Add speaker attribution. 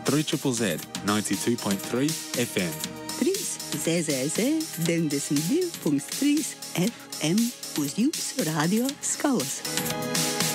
Speaker 1: 3ZZZ 92.3 FM.
Speaker 2: 3 ZZZ 92.3 FM uz jūsu radio skalas.